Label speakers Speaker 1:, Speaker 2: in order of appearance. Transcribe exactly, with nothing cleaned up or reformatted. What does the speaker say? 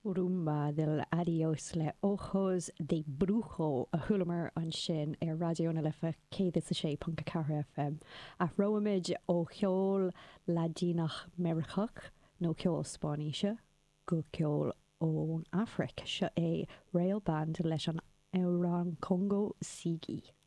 Speaker 1: Rumba del adios le ojos de brujo a thulamar an sin ar radioúna lefa céad sa sé panca cara F M a roimid ó cheol ladínach merchach nó ceol Spáinise go ceol ón Afric se é rail band leis an Éireann Congo Sigi.